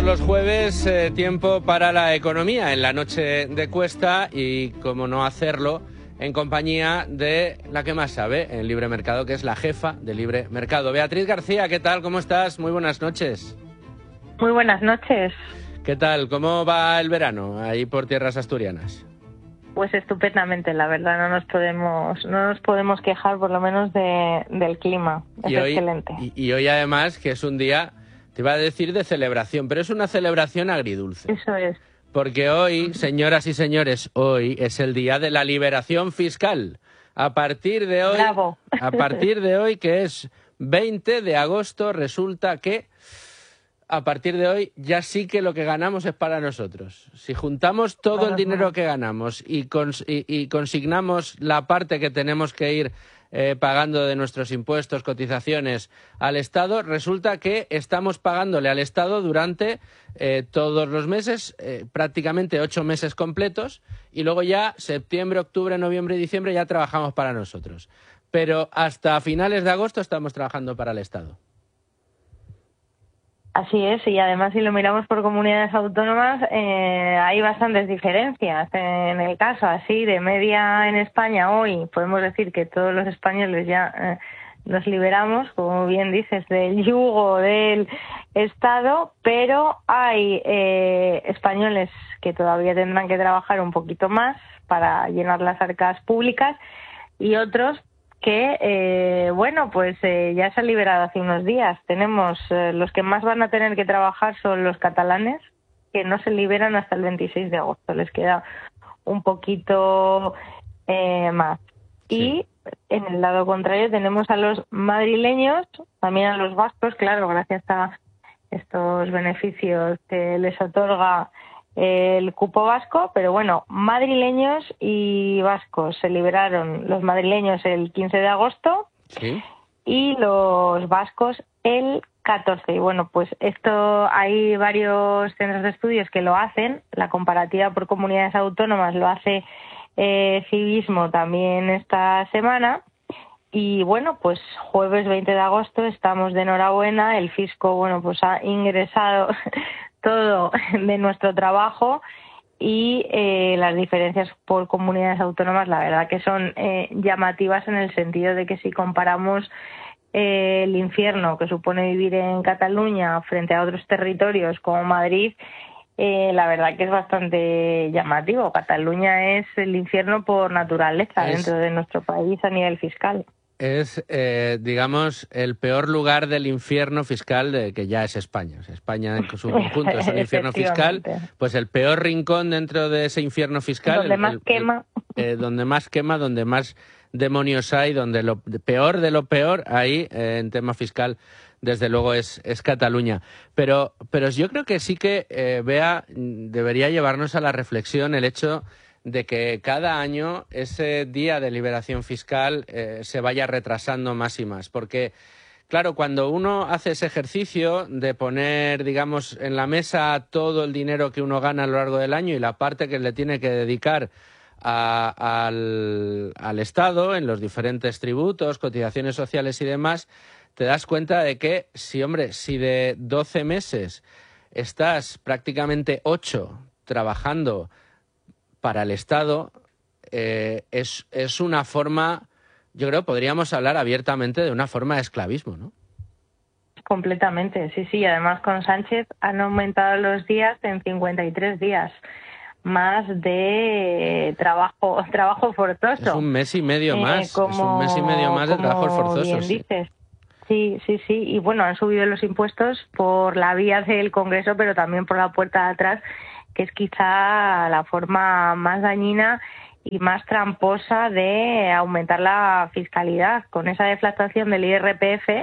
los jueves, tiempo para la economía en la noche de Cuesta y, como no hacerlo, en compañía de la que más sabe en Libre Mercado, que es la jefa de Libre Mercado. Beatriz García, ¿qué tal? ¿Cómo estás? Muy buenas noches. Muy buenas noches. ¿Qué tal? ¿Cómo va el verano ahí por tierras asturianas? Pues estupendamente, la verdad, no nos podemos quejar, por lo menos del clima. Es excelente. Y hoy además, que es un día, te iba a decir de celebración, pero es una celebración agridulce. Eso es. Porque hoy, señoras y señores, hoy es el día de la liberación fiscal. A partir de hoy, ¡bravo! A partir de hoy, que es 20 de agosto, resulta que a partir de hoy ya sí que lo que ganamos es para nosotros. Si juntamos todo el dinero que ganamos y consignamos la parte que tenemos que ir pagando de nuestros impuestos, cotizaciones al Estado, resulta que estamos pagándole al Estado durante todos los meses, prácticamente 8 meses completos, y luego ya septiembre, octubre, noviembre y diciembre ya trabajamos para nosotros. Pero hasta finales de agosto estamos trabajando para el Estado. Así es, y además si lo miramos por comunidades autónomas, hay bastantes diferencias. En el caso así de media en España hoy, podemos decir que todos los españoles ya nos liberamos, como bien dices, del yugo del Estado, pero hay españoles que todavía tendrán que trabajar un poquito más para llenar las arcas públicas y otros que, ya se han liberado hace unos días. Tenemos los que más van a tener que trabajar son los catalanes, que no se liberan hasta el 26 de agosto. Les queda un poquito más. Sí. Y en el lado contrario tenemos a los madrileños, también a los vascos, claro, gracias a estos beneficios que les otorga el cupo vasco, pero bueno, madrileños y vascos se liberaron, los madrileños el 15 de agosto, ¿sí?, y los vascos el 14. Y bueno, pues esto hay varios centros de estudios que lo hacen, la comparativa por comunidades autónomas lo hace Civismo también esta semana. Y bueno, pues jueves 20 de agosto estamos de enhorabuena, el fisco, bueno, pues ha ingresado todo de nuestro trabajo y las diferencias por comunidades autónomas la verdad que son llamativas, en el sentido de que si comparamos el infierno que supone vivir en Cataluña frente a otros territorios como Madrid, la verdad que es bastante llamativo. Cataluña es el infierno por naturaleza dentro de nuestro país a nivel fiscal. Es, digamos, el peor lugar del infierno fiscal que ya es España. O sea, España en su conjunto es un infierno fiscal, pues el peor rincón dentro de ese infierno fiscal. Donde más quema. Donde más quema, donde más demonios hay, donde lo peor de lo peor ahí en tema fiscal, desde luego es Cataluña. Pero yo creo que sí que, Bea, debería llevarnos a la reflexión el hecho de que cada año ese día de liberación fiscal se vaya retrasando más y más. Porque, claro, cuando uno hace ese ejercicio de poner, digamos, en la mesa todo el dinero que uno gana a lo largo del año y la parte que le tiene que dedicar al Estado en los diferentes tributos, cotizaciones sociales y demás, te das cuenta de que, si de 12 meses estás prácticamente 8 trabajando para el Estado, es una forma, yo creo, podríamos hablar abiertamente de una forma de esclavismo, ¿no? Completamente, sí. Además, con Sánchez han aumentado los días en 53 días más de trabajo forzoso. Es un mes y medio más, es un mes y medio más de trabajo forzoso. Bien dices. Sí. Y bueno, han subido los impuestos por la vía del Congreso, pero también por la puerta de atrás, que es quizá la forma más dañina y más tramposa de aumentar la fiscalidad. Con esa deflactación del IRPF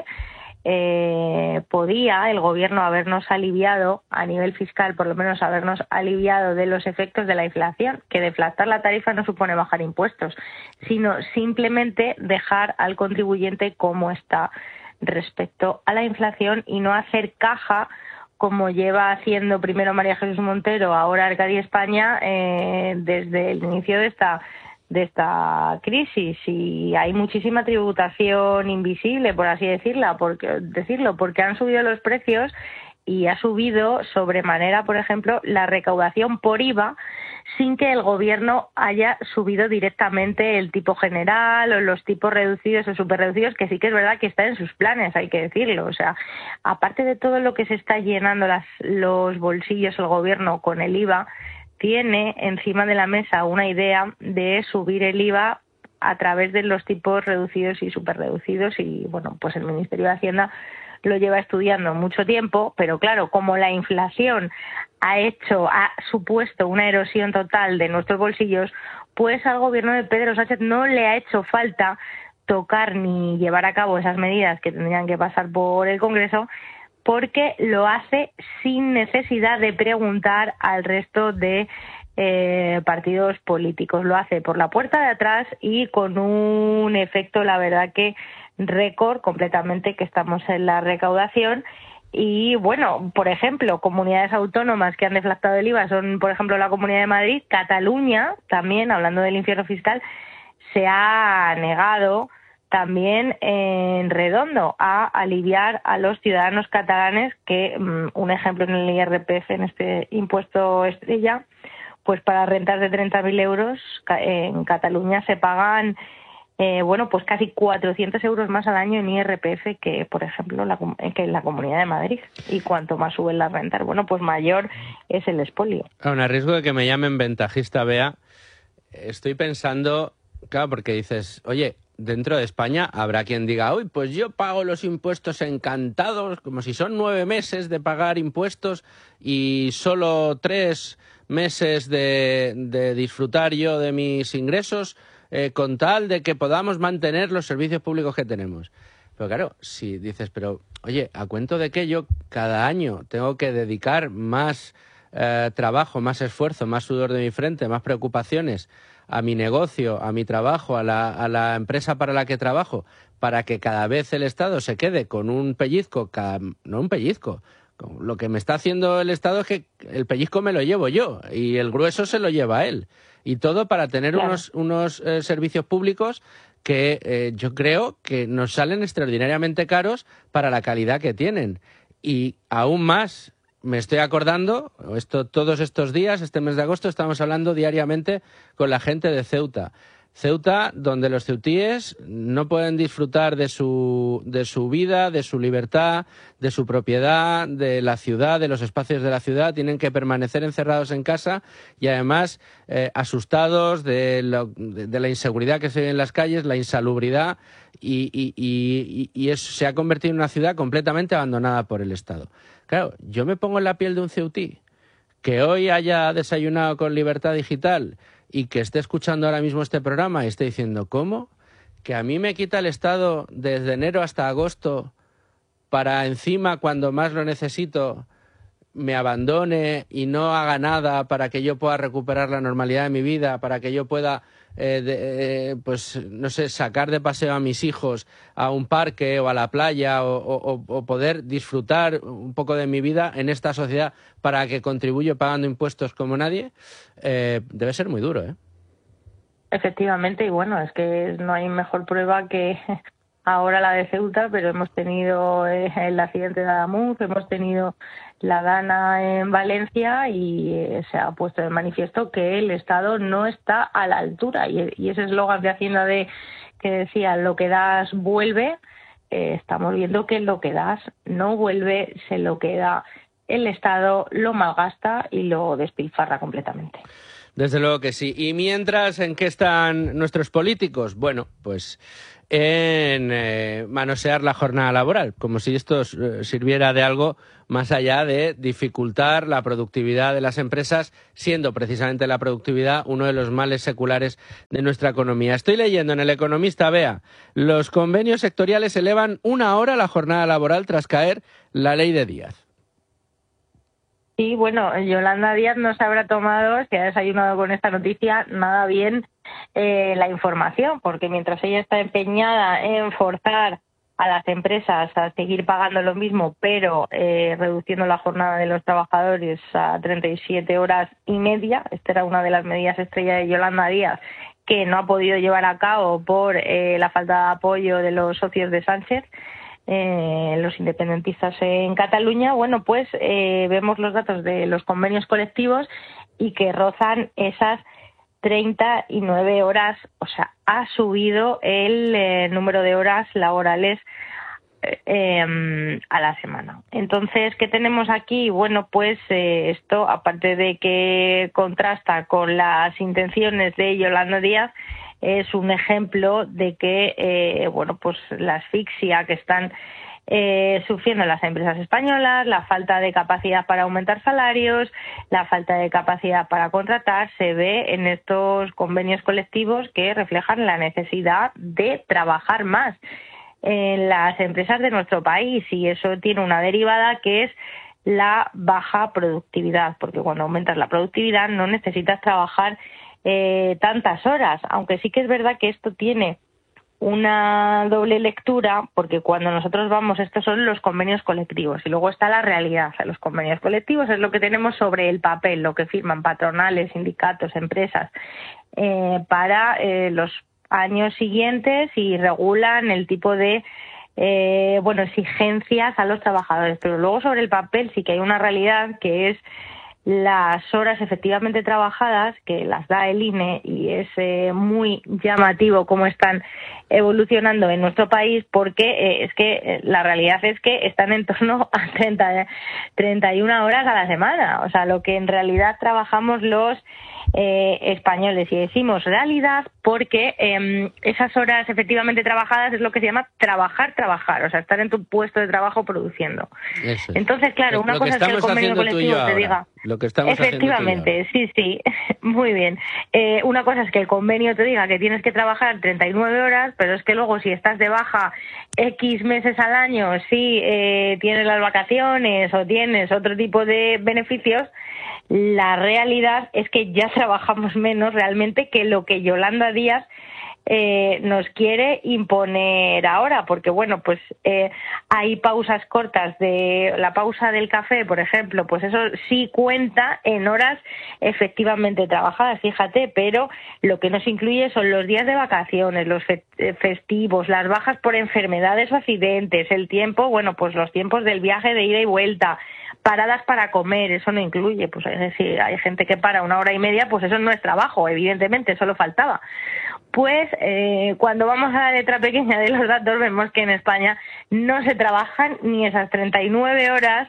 podía el gobierno habernos aliviado a nivel fiscal, por lo menos habernos aliviado de los efectos de la inflación, que deflactar la tarifa no supone bajar impuestos, sino simplemente dejar al contribuyente como está respecto a la inflación y no hacer caja como lleva haciendo primero María Jesús Montero, ahora Arcadia España, desde el inicio de esta crisis. Y hay muchísima tributación invisible, por así decirlo, porque han subido los precios y ha subido sobremanera, por ejemplo, la recaudación por IVA, sin que el gobierno haya subido directamente el tipo general o los tipos reducidos o superreducidos, que sí que es verdad que está en sus planes, hay que decirlo. O sea, aparte de todo lo que se está llenando los bolsillos el gobierno con el IVA, tiene encima de la mesa una idea de subir el IVA a través de los tipos reducidos y superreducidos, y bueno, pues el Ministerio de Hacienda lo lleva estudiando mucho tiempo, pero claro, como la inflación ha supuesto una erosión total de nuestros bolsillos, pues al gobierno de Pedro Sánchez no le ha hecho falta tocar ni llevar a cabo esas medidas que tendrían que pasar por el Congreso, porque lo hace sin necesidad de preguntar al resto de partidos políticos. Lo hace por la puerta de atrás y con un efecto, la verdad que récord completamente, que estamos en la recaudación. Y bueno, por ejemplo, comunidades autónomas que han deflactado el IVA son, por ejemplo, la Comunidad de Madrid. Cataluña, también, hablando del infierno fiscal, se ha negado también en redondo a aliviar a los ciudadanos catalanes, que un ejemplo en el IRPF, en este impuesto estrella, pues para rentas de 30.000 euros en Cataluña se pagan pues casi 400 euros más al año en IRPF que, por ejemplo, que en la Comunidad de Madrid. Y cuanto más suben las rentas, bueno, pues mayor es el expolio. Aún a riesgo de que me llamen ventajista, Bea, estoy pensando, claro, porque dices, oye, dentro de España habrá quien diga, uy, pues yo pago los impuestos encantados, como si son 9 meses de pagar impuestos y solo 3 meses de disfrutar yo de mis ingresos, con tal de que podamos mantener los servicios públicos que tenemos. Pero claro, si dices, pero oye, ¿a cuento de que yo cada año tengo que dedicar más trabajo, más esfuerzo, más sudor de mi frente, más preocupaciones a mi negocio, a mi trabajo, a la empresa para la que trabajo, para que cada vez el Estado se quede con un pellizco, no un pellizco? Lo que me está haciendo el Estado es que el pellizco me lo llevo yo y el grueso se lo lleva él. Y todo para tener unos servicios públicos que yo creo que nos salen extraordinariamente caros para la calidad que tienen. Y aún más, me estoy acordando, todos estos días, este mes de agosto, estamos hablando diariamente con la gente de Ceuta. Ceuta, donde los ceutíes no pueden disfrutar de su vida, de su libertad, de su propiedad, de la ciudad, de los espacios de la ciudad, tienen que permanecer encerrados en casa y además asustados de la inseguridad que se ve en las calles, la insalubridad, y eso se ha convertido en una ciudad completamente abandonada por el Estado. Claro, yo me pongo en la piel de un ceutí que hoy haya desayunado con Libertad Digital y que esté escuchando ahora mismo este programa y esté diciendo, ¿cómo? ¿Que a mí me quita el Estado desde enero hasta agosto para encima, cuando más lo necesito, me abandone y no haga nada para que yo pueda recuperar la normalidad de mi vida, para que yo pueda, pues no sé, sacar de paseo a mis hijos a un parque o a la playa o poder disfrutar un poco de mi vida en esta sociedad para que contribuyo pagando impuestos como nadie? Debe ser muy duro, ¿eh? Efectivamente, y bueno, es que no hay mejor prueba que ahora la de Ceuta, pero hemos tenido el accidente de Adamuz, hemos tenido la Dana en Valencia y se ha puesto de manifiesto que el Estado no está a la altura. Y ese eslogan de Hacienda que decía, lo que das vuelve, estamos viendo que lo que das no vuelve, se lo queda el Estado, lo malgasta y lo despilfarra completamente. Desde luego que sí. Y mientras, ¿en qué están nuestros políticos? Bueno, pues en manosear la jornada laboral, como si esto sirviera de algo más allá de dificultar la productividad de las empresas, siendo precisamente la productividad uno de los males seculares de nuestra economía. Estoy leyendo en El Economista, Bea, los convenios sectoriales elevan 1 hora la jornada laboral tras caer la ley de Díaz. Sí, bueno, Yolanda Díaz no se habrá tomado, si ha desayunado con esta noticia, nada bien la información, porque mientras ella está empeñada en forzar a las empresas a seguir pagando lo mismo, pero reduciendo la jornada de los trabajadores a 37 horas y media, esta era una de las medidas estrella de Yolanda Díaz, que no ha podido llevar a cabo por la falta de apoyo de los socios de Sánchez. los independentistas en Cataluña, bueno, pues vemos los datos de los convenios colectivos y que rozan esas 39 horas, o sea, ha subido el número de horas laborales a la semana. Entonces, ¿qué tenemos aquí? Bueno, pues esto, aparte de que contrasta con las intenciones de Yolanda Díaz, es un ejemplo de que, bueno, pues la asfixia que están sufriendo las empresas españolas, la falta de capacidad para aumentar salarios, la falta de capacidad para contratar, se ve en estos convenios colectivos que reflejan la necesidad de trabajar más en las empresas de nuestro país, y eso tiene una derivada que es la baja productividad, porque cuando aumentas la productividad no necesitas trabajar tantas horas, aunque sí que es verdad que esto tiene una doble lectura, porque cuando nosotros vamos, estos son los convenios colectivos y luego está la realidad. Los convenios colectivos es lo que tenemos sobre el papel, lo que firman patronales, sindicatos, empresas para los años siguientes y regulan el tipo de exigencias a los trabajadores, pero luego sobre el papel sí que hay una realidad que es las horas efectivamente trabajadas, que las da el INE, y es muy llamativo cómo están evolucionando en nuestro país, porque es que la realidad es que están en torno a 31 horas a la semana, o sea, lo que en realidad trabajamos los españoles, y decimos realidad porque esas horas efectivamente trabajadas es lo que se llama trabajar, o sea, estar en tu puesto de trabajo produciendo. Eso es. Entonces, claro, una cosa es que el convenio colectivo te diga, lo que estamos efectivamente, sí, muy bien. Una cosa es que el convenio te diga que tienes que trabajar 39 horas, pero es que luego si estás de baja X meses al año, si tienes las vacaciones o tienes otro tipo de beneficios, la realidad es que ya trabajamos menos realmente que lo que Yolanda Díaz nos quiere imponer ahora, porque bueno, pues hay pausas cortas, de la pausa del café, por ejemplo, pues eso sí cuenta en horas efectivamente trabajadas, fíjate, pero lo que no se incluye son los días de vacaciones, los festivos, las bajas por enfermedades o accidentes, el tiempo, bueno, pues los tiempos del viaje de ida y vuelta, paradas para comer, eso no incluye, pues es decir, hay gente que para 1 hora y media, pues eso no es trabajo, evidentemente, solo faltaba. Pues cuando vamos a la letra pequeña de los datos vemos que en España no se trabajan ni esas 39 horas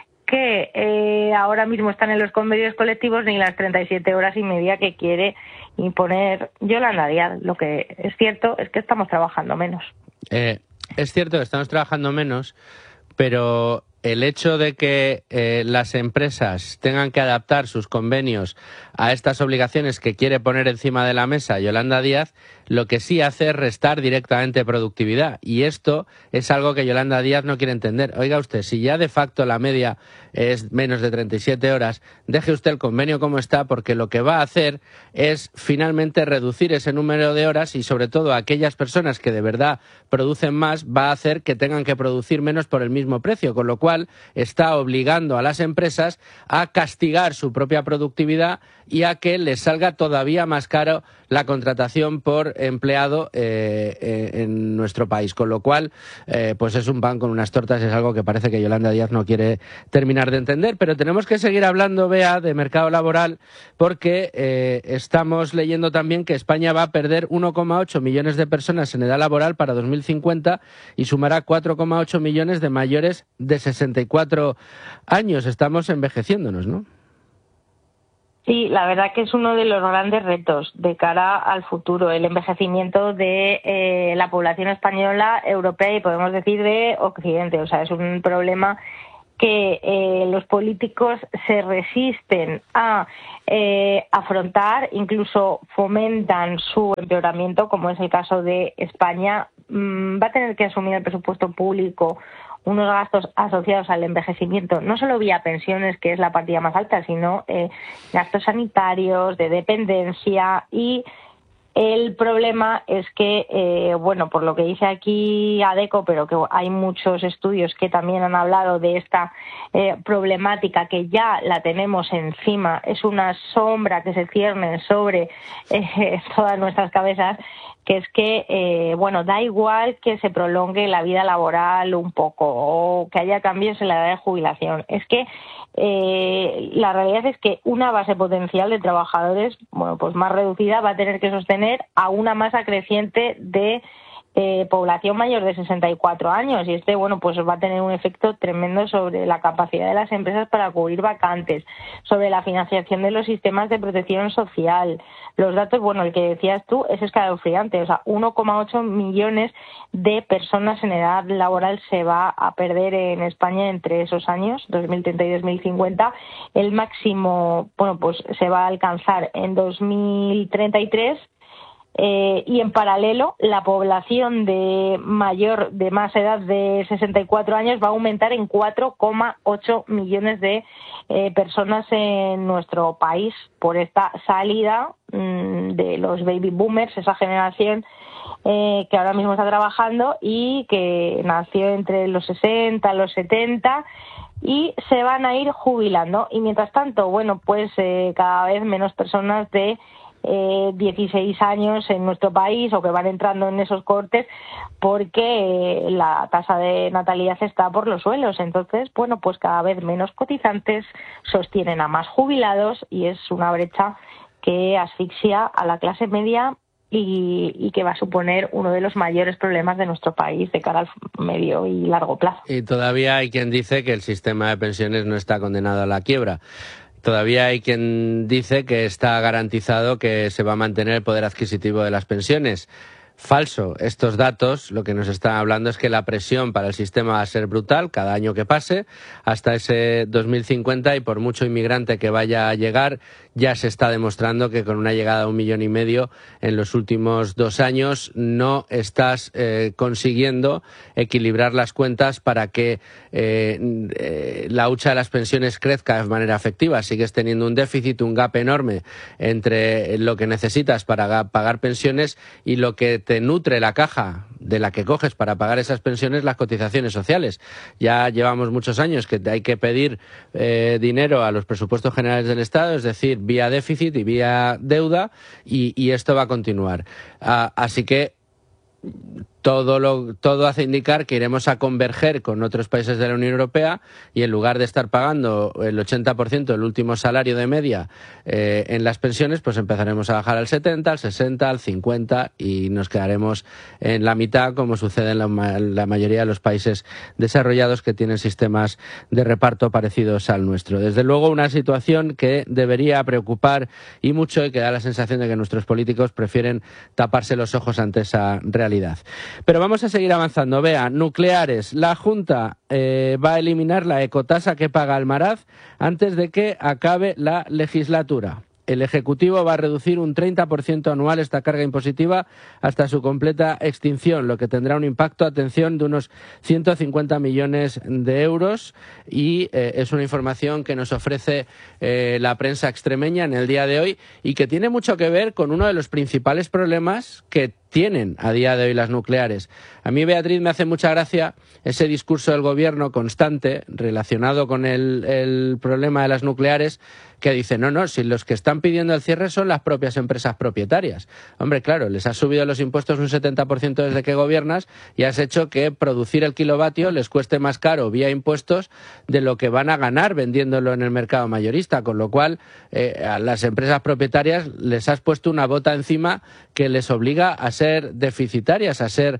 que ahora mismo están en los convenios colectivos, ni las 37 horas y media que quiere imponer Yolanda Díaz. Lo que es cierto es que estamos trabajando menos. Es cierto que estamos trabajando menos, pero el hecho de que las empresas tengan que adaptar sus convenios a estas obligaciones que quiere poner encima de la mesa Yolanda Díaz, lo que sí hace es restar directamente productividad. Y esto es algo que Yolanda Díaz no quiere entender. Oiga usted, si ya de facto la media es menos de 37 horas, deje usted el convenio como está, porque lo que va a hacer es finalmente reducir ese número de horas, y sobre todo a aquellas personas que de verdad producen más, va a hacer que tengan que producir menos por el mismo precio, con lo cual está obligando a las empresas a castigar su propia productividad y a que les salga todavía más caro la contratación por empleado en nuestro país, con lo cual pues es un pan con unas tortas, es algo que parece que Yolanda Díaz no quiere terminar de entender. Pero tenemos que seguir hablando, Bea, de mercado laboral, porque estamos leyendo también que España va a perder 1,8 millones de personas en edad laboral para 2050 y sumará 4,8 millones de mayores de 64 años. Estamos envejeciéndonos, ¿no? Sí, la verdad que es uno de los grandes retos de cara al futuro, el envejecimiento de la población española, europea y podemos decir de Occidente. O sea, es un problema que los políticos se resisten a afrontar, incluso fomentan su empeoramiento, como es el caso de España. Va a tener que asumir el presupuesto público unos gastos asociados al envejecimiento, no solo vía pensiones, que es la partida más alta, sino gastos sanitarios, de dependencia. Y el problema es que, por lo que dice aquí ADECO, pero que hay muchos estudios que también han hablado de esta problemática, que ya la tenemos encima, es una sombra que se cierne sobre todas nuestras cabezas. que es que, da igual que se prolongue la vida laboral un poco o que haya cambios en la edad de jubilación. Es que la realidad es que una base potencial de trabajadores, pues más reducida, va a tener que sostener a una masa creciente de población mayor de 64 años y pues va a tener un efecto tremendo sobre la capacidad de las empresas para cubrir vacantes, sobre la financiación de los sistemas de protección social. Los datos, el que decías tú es escalofriante, 1,8 millones de personas en edad laboral se va a perder en España entre esos años, 2030 y 2050. El máximo, se va a alcanzar en 2033. Y en paralelo la población de más edad de 64 años va a aumentar en 4,8 millones de personas en nuestro país por esta salida de los baby boomers, esa generación que ahora mismo está trabajando y que nació entre los 60 y los 70 y se van a ir jubilando. Y mientras tanto, cada vez menos personas de 16 años en nuestro país o que van entrando en esos cortes porque la tasa de natalidad está por los suelos. Entonces, cada vez menos cotizantes sostienen a más jubilados y es una brecha que asfixia a la clase media y que va a suponer uno de los mayores problemas de nuestro país de cara al medio y largo plazo. Y todavía hay quien dice que el sistema de pensiones no está condenado a la quiebra. Todavía hay quien dice que está garantizado que se va a mantener el poder adquisitivo de las pensiones. Falso. Estos datos lo que nos están hablando es que la presión para el sistema va a ser brutal cada año que pase hasta ese 2050 y por mucho inmigrante que vaya a llegar ya se está demostrando que con una llegada de 1,5 millones en los últimos 2 años no estás consiguiendo equilibrar las cuentas para que la hucha de las pensiones crezca de manera efectiva. Sigues teniendo un déficit, un gap enorme entre lo que necesitas para pagar pensiones y lo que te nutre la caja de la que coges para pagar esas pensiones, las cotizaciones sociales. Ya llevamos muchos años que hay que pedir dinero a los presupuestos generales del Estado, es decir, vía déficit y vía deuda, y esto va a continuar. Así que todo hace indicar que iremos a converger con otros países de la Unión Europea y en lugar de estar pagando el 80% del último salario de media en las pensiones, pues empezaremos a bajar al 70, al 60, al 50 y nos quedaremos en la mitad, como sucede en la mayoría de los países desarrollados que tienen sistemas de reparto parecidos al nuestro. Desde luego, una situación que debería preocupar y mucho y que da la sensación de que nuestros políticos prefieren taparse los ojos ante esa realidad. Pero vamos a seguir avanzando. Vea, nucleares. La Junta va a eliminar la ecotasa que paga Almaraz antes de que acabe la legislatura. El Ejecutivo va a reducir un 30% anual esta carga impositiva hasta su completa extinción, lo que tendrá un impacto, atención, de unos 150 millones de euros y es una información que nos ofrece la prensa extremeña en el día de hoy y que tiene mucho que ver con uno de los principales problemas que tienen a día de hoy las nucleares. A mí, Beatriz, me hace mucha gracia ese discurso del Gobierno constante relacionado con el problema de las nucleares, que dice, no, si los que están pidiendo el cierre son las propias empresas propietarias. Hombre, claro, les has subido los impuestos un 70% desde que gobiernas y has hecho que producir el kilovatio les cueste más caro vía impuestos de lo que van a ganar vendiéndolo en el mercado mayorista, con lo cual a las empresas propietarias les has puesto una bota encima que les obliga a ser deficitarias, a ser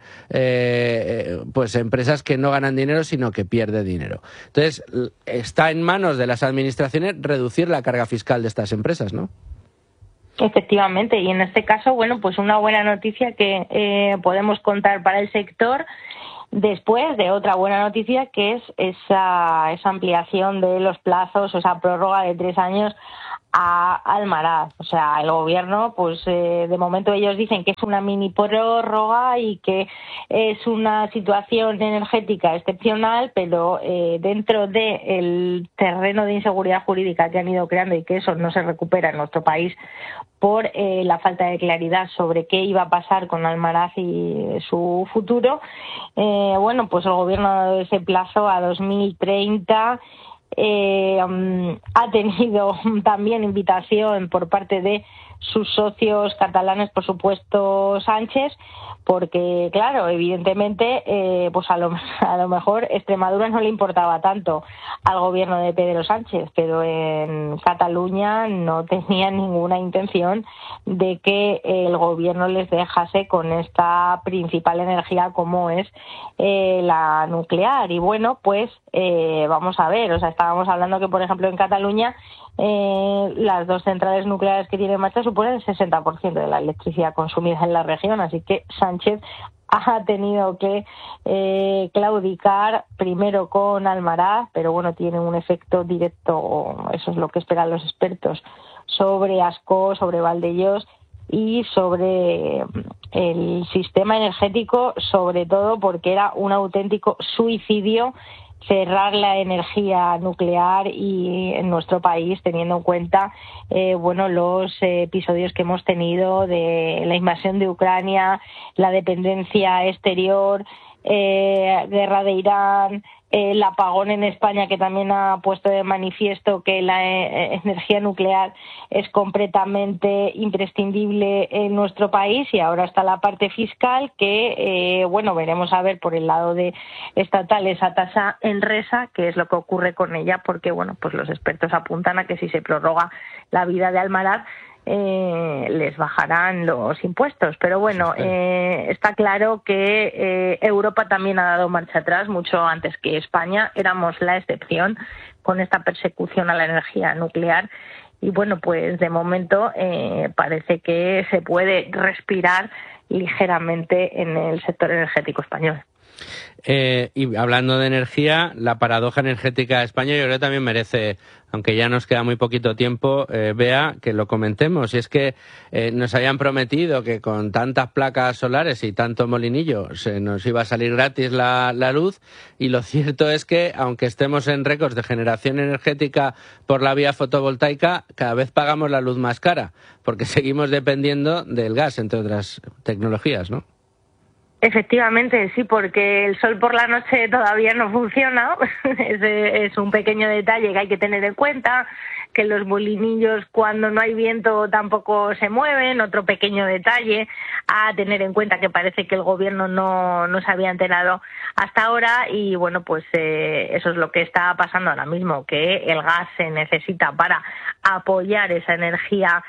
empresas que no ganan dinero sino que pierden dinero. Entonces, está en manos de las administraciones reducir la carga fiscal de estas empresas, ¿no? Efectivamente, y en este caso, pues una buena noticia que podemos contar para el sector después de otra buena noticia que es esa ampliación de los plazos, esa prórroga de 3 años a Almaraz. O sea, el Gobierno, de momento ellos dicen que es una mini prórroga y que es una situación energética excepcional, pero dentro del terreno de inseguridad jurídica que han ido creando y que eso no se recupera en nuestro país por la falta de claridad sobre qué iba a pasar con Almaraz y su futuro, el Gobierno ha dado ese plazo a 2030. ha tenido también invitación por parte de sus socios catalanes, por supuesto Sánchez, porque claro, evidentemente pues a lo mejor Extremadura no le importaba tanto al gobierno de Pedro Sánchez, pero en Cataluña no tenían ninguna intención de que el gobierno les dejase con esta principal energía como es la nuclear. Y bueno, pues vamos a ver, o sea, estábamos hablando que por ejemplo en Cataluña las 2 centrales nucleares que tiene en marcha suponen el 60% de la electricidad consumida en la región, así que Sánchez ha tenido que claudicar primero con Almaraz, pero bueno, tiene un efecto directo, eso es lo que esperan los expertos, sobre Ascó, sobre Valdellos y sobre el sistema energético, sobre todo porque era un auténtico suicidio cerrar la energía nuclear y en nuestro país, teniendo en cuenta los episodios que hemos tenido de la invasión de Ucrania, la dependencia exterior, guerra de Irán, el apagón en España, que también ha puesto de manifiesto que la energía nuclear es completamente imprescindible en nuestro país, y ahora está la parte fiscal que, veremos a ver por el lado de estatal esa tasa Enresa, qué es lo que ocurre con ella, porque, pues los expertos apuntan a que si se prorroga la vida de Almaraz, les bajarán los impuestos. Pero bueno, está claro que Europa también ha dado marcha atrás mucho antes que España. Éramos la excepción con esta persecución a la energía nuclear y bueno, pues de momento parece que se puede respirar ligeramente en el sector energético español. Y hablando de energía, la paradoja energética de España yo creo que también merece, aunque ya nos queda muy poquito tiempo, Bea, que lo comentemos. Y es que nos habían prometido que con tantas placas solares y tanto molinillo se nos iba a salir gratis la luz, y lo cierto es que, aunque estemos en récords de generación energética por la vía fotovoltaica, cada vez pagamos la luz más cara, porque seguimos dependiendo del gas, entre otras tecnologías, ¿no? Efectivamente, sí, porque el sol por la noche todavía no funciona. Es un pequeño detalle que hay que tener en cuenta, que los molinillos cuando no hay viento tampoco se mueven, otro pequeño detalle a tener en cuenta que parece que el gobierno no se había enterado hasta ahora, y bueno, pues eso es lo que está pasando ahora mismo, que el gas se necesita para apoyar esa energía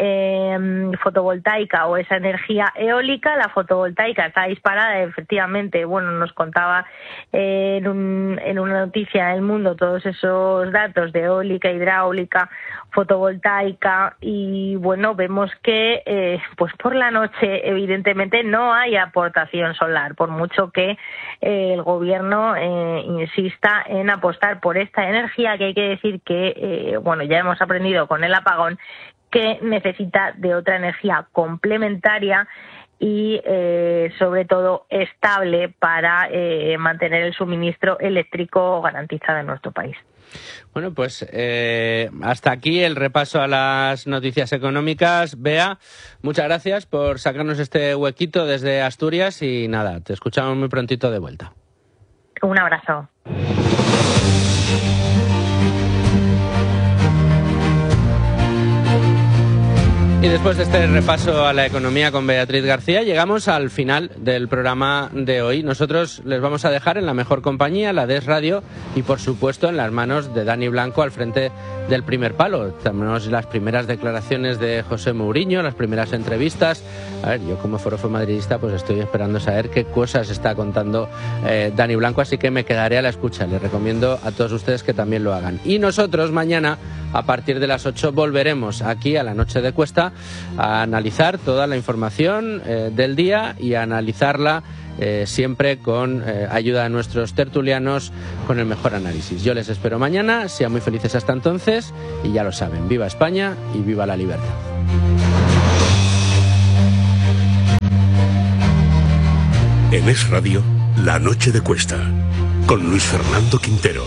fotovoltaica o esa energía eólica. La fotovoltaica está disparada, efectivamente. Bueno, nos contaba en una noticia El Mundo todos esos datos de eólica, hidráulica, fotovoltaica, y bueno, vemos que pues por la noche evidentemente no hay aportación solar, por mucho que el gobierno insista en apostar por esta energía, que hay que decir que ya hemos aprendido con el apagón que necesita de otra energía complementaria y sobre todo estable para mantener el suministro eléctrico garantizado en nuestro país. Bueno, pues hasta aquí el repaso a las noticias económicas. Bea, muchas gracias por sacarnos este huequito desde Asturias y nada, te escuchamos muy prontito de vuelta. Un abrazo. Y después de este repaso a la economía con Beatriz García, llegamos al final del programa de hoy. Nosotros les vamos a dejar en la mejor compañía, la DES Radio, y por supuesto en las manos de Dani Blanco al frente del Primer Palo. Tenemos las primeras declaraciones de José Mourinho, las primeras entrevistas. A ver, yo como forofo madridista pues estoy esperando saber qué cosas está contando Dani Blanco, así que me quedaré a la escucha. Les recomiendo a todos ustedes que también lo hagan. Y nosotros mañana, a partir de las 8, volveremos aquí a la Noche de Cuesta a analizar toda la información del día y a analizarla siempre con ayuda de nuestros tertulianos con el mejor análisis. Yo les espero mañana, sean muy felices hasta entonces y ya lo saben, viva España y viva la libertad. En Es Radio, La Noche de Cuesta, con Luis Fernando Quintero.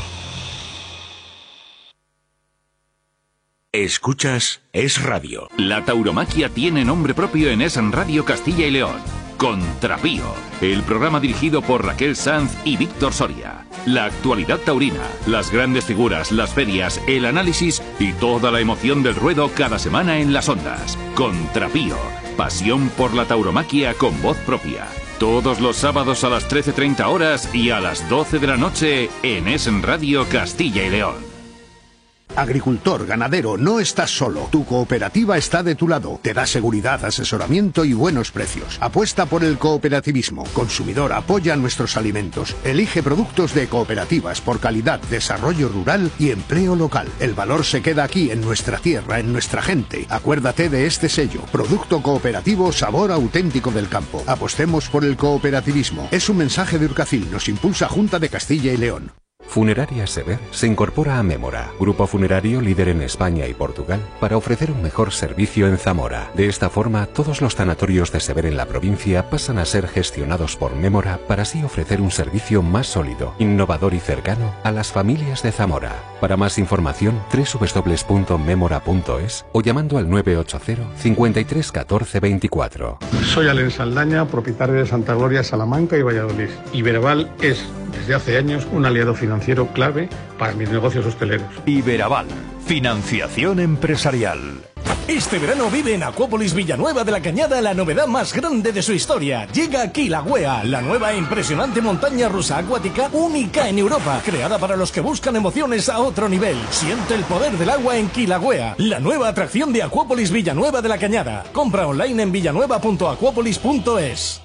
Escuchas Es Radio. La tauromaquia tiene nombre propio en Es Radio Castilla y León. Contrapío, el programa dirigido por Raquel Sanz y Víctor Soria. La actualidad taurina, las grandes figuras, las ferias, el análisis y toda la emoción del ruedo cada semana en las ondas. Contrapío, pasión por la tauromaquia con voz propia. Todos los sábados a las 13:30 horas y a las 12 de la noche en Es Radio Castilla y León. Agricultor, ganadero, no estás solo. Tu cooperativa está de tu lado. Te da seguridad, asesoramiento y buenos precios. Apuesta por el cooperativismo. Consumidor, apoya nuestros alimentos. Elige productos de cooperativas por calidad, desarrollo rural y empleo local. El valor se queda aquí, en nuestra tierra, en nuestra gente. Acuérdate de este sello. Producto cooperativo, sabor auténtico del campo. Apostemos por el cooperativismo. Es un mensaje de Urcacil. Nos impulsa Junta de Castilla y León. Funeraria Sever se incorpora a Mémora, grupo funerario líder en España y Portugal, para ofrecer un mejor servicio en Zamora. De esta forma, todos los tanatorios de Sever en la provincia pasan a ser gestionados por Mémora para así ofrecer un servicio más sólido, innovador y cercano a las familias de Zamora. Para más información, www.memora.es o llamando al 980 53 14 24. Soy Alen Saldaña, propietario de Santa Gloria, Salamanca y Valladolid. Iberaval es, desde hace años, un aliado financiero clave para mis negocios hosteleros. Iberaval, financiación empresarial. Este verano vive en Acuópolis Villanueva de la Cañada la novedad más grande de su historia. Llega Kilauea, la nueva e impresionante montaña rusa acuática única en Europa, creada para los que buscan emociones a otro nivel. Siente el poder del agua en Kilauea, la nueva atracción de Acuópolis Villanueva de la Cañada. Compra online en villanueva.acuópolis.es.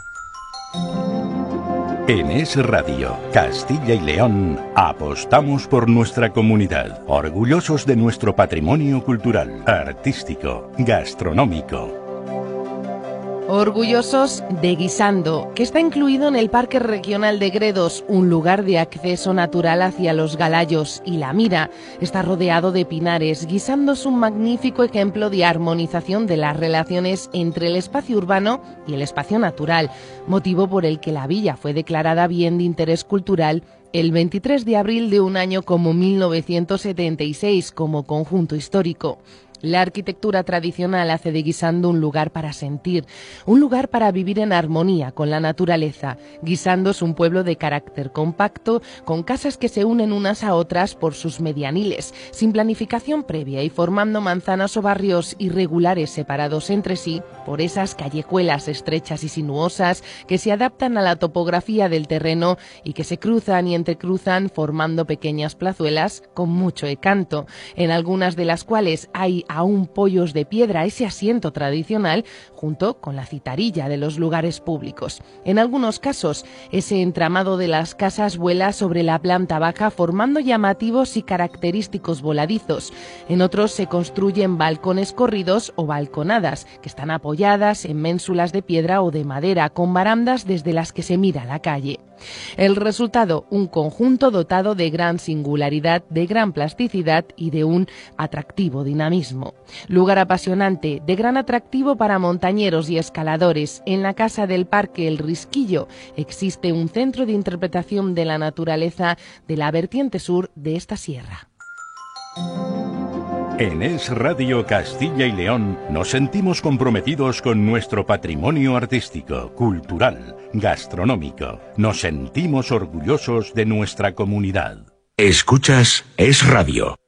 En Es Radio, Castilla y León, apostamos por nuestra comunidad, orgullosos de nuestro patrimonio cultural, artístico, gastronómico. Orgullosos de Guisando, que está incluido en el Parque Regional de Gredos, un lugar de acceso natural hacia los Galayos y La Mira. Está rodeado de pinares. Guisando es un magnífico ejemplo de armonización de las relaciones entre el espacio urbano y el espacio natural, motivo por el que la villa fue declarada bien de interés cultural el 23 de abril de un año como 1976 como conjunto histórico. La arquitectura tradicional hace de Guisando un lugar para sentir, un lugar para vivir en armonía con la naturaleza. Guisando es un pueblo de carácter compacto, con casas que se unen unas a otras por sus medianiles, sin planificación previa y formando manzanas o barrios irregulares separados entre sí por esas callejuelas estrechas y sinuosas que se adaptan a la topografía del terreno y que se cruzan y entrecruzan formando pequeñas plazuelas con mucho encanto, en algunas de las cuales hay aún pollos de piedra, ese asiento tradicional, junto con la citarilla de los lugares públicos. En algunos casos, ese entramado de las casas vuela sobre la planta baja formando llamativos y característicos voladizos. En otros se construyen balcones corridos o balconadas, que están apoyadas en ménsulas de piedra o de madera, con barandas desde las que se mira la calle. El resultado, un conjunto dotado de gran singularidad, de gran plasticidad y de un atractivo dinamismo. Lugar apasionante, de gran atractivo para montañeros y escaladores. En la Casa del Parque El Risquillo existe un centro de interpretación de la naturaleza de la vertiente sur de esta sierra. En Es Radio Castilla y León nos sentimos comprometidos con nuestro patrimonio artístico, cultural, gastronómico. Nos sentimos orgullosos de nuestra comunidad. Escuchas Es Radio.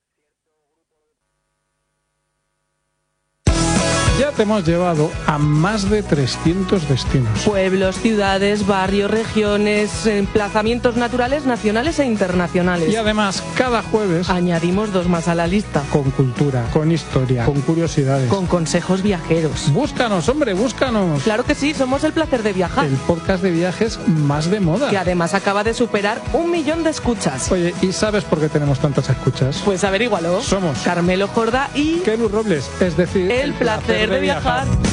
Ya te hemos llevado a más de 300 destinos. Pueblos, ciudades, barrios, regiones, emplazamientos naturales nacionales e internacionales. Y además, cada jueves añadimos 2 más a la lista. Con cultura, con historia, con curiosidades, con consejos viajeros. Búscanos, hombre, búscanos. Claro que sí, somos El Placer de Viajar. El podcast de viajes más de moda. Que además acaba de superar 1 millón de escuchas. Oye, ¿y sabes por qué tenemos tantas escuchas? Pues averígualo. Somos Carmelo Jorda y Kenu Robles, es decir, El Placer de Viajar.